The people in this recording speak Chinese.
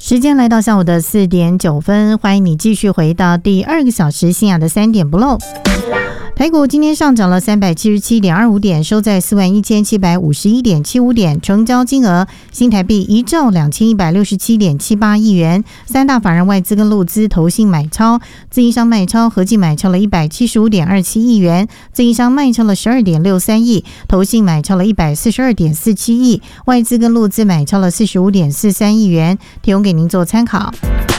时间来到下午的4点9分，欢迎你继续回到第2个小时新雅的3点不漏。台股今天上涨了377.25点，收在41751.75点，成交金额新台币1兆2167.78亿元。三大法人外资跟陆资投信买超，自营商卖超合计买超了175.27亿元，自营商卖超了12.63亿，投信买超了142.47亿，外资跟陆资买超了45.43亿元，提供给您做参考。